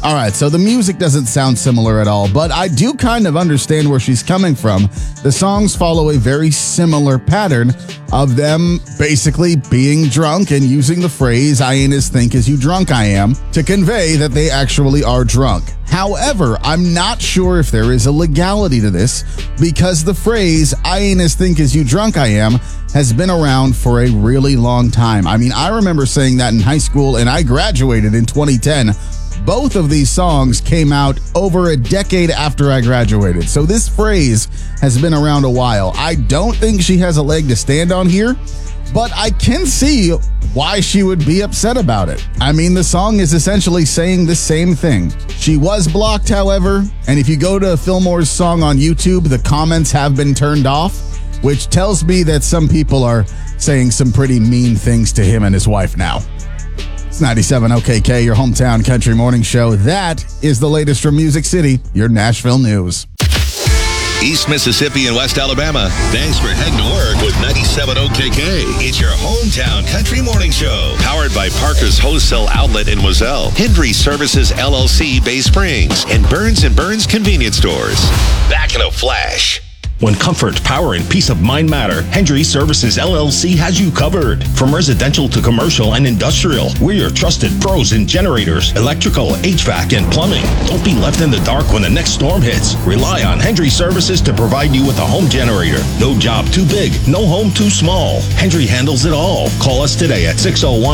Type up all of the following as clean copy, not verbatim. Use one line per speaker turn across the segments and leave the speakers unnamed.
All right, so the music doesn't sound similar at all, but I do kind of understand where she's coming from. The songs follow a very similar pattern of them basically being drunk and using the phrase, I ain't as think as you drunk I am, to convey that they actually are drunk. However, I'm not sure if there is a legality to this because the phrase, I ain't as think as you drunk I am, has been around for a really long time. I mean, I remember saying that in high school and I graduated in 2010. Both of these songs came out over a decade after I graduated. So this phrase has been around a while. I don't think she has a leg to stand on here, but I can see why she would be upset about it. I mean, the song is essentially saying the same thing. She was blocked, however, and if you go to Fillmore's song on YouTube, the comments have been turned off, which tells me that some people are saying some pretty mean things to him and his wife now. It's 97 OKK, your hometown country morning show. That is the latest from Music City, your Nashville news.
East Mississippi and West Alabama, thanks for heading to work with 97 OKK. It's your hometown country morning show. Powered by Parker's Wholesale Outlet in Wazelle, Hendry Services LLC, Bay Springs, and Burns & Burns convenience stores. Back in a flash.
When comfort, power, and peace of mind matter, Hendry Services LLC has you covered. From residential to commercial and industrial, we're your trusted pros in generators, electrical, HVAC, and plumbing. Don't be left in the dark when the next storm hits. Rely on Hendry Services to provide you with a home generator. No job too big, no home too small. Hendry handles it all. Call us today at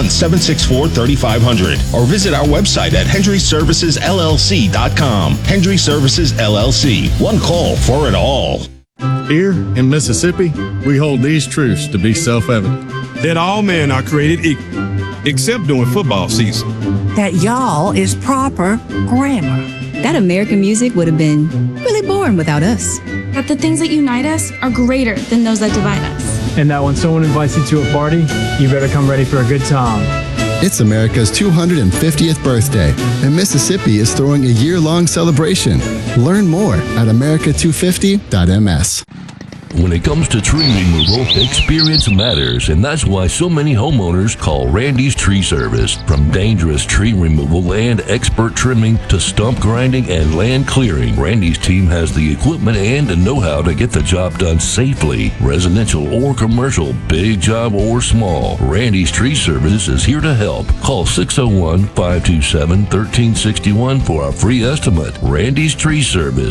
601-764-3500 or visit our website at HendryServicesLLC.com. Hendry Services LLC. One call for it all.
Here in Mississippi, we hold these truths to be self-evident.
That all men are created equal, except during football season.
That y'all is proper grammar.
That American music would have been really boring without us.
That the things that unite us are greater than those that divide us.
And that when someone invites you to a party, you better come ready for a good time.
It's America's 250th birthday, and Mississippi is throwing a year-long celebration. Learn more at america250.ms.
When it comes to tree removal, experience matters, and that's why so many homeowners call Randy's Tree Service. From dangerous tree removal and expert trimming to stump grinding and land clearing, Randy's team has the equipment and the know-how to get the job done safely. Residential or commercial, big job or small, Randy's Tree Service is here to help. Call 601-527-1361 for a free estimate. Randy's Tree Service.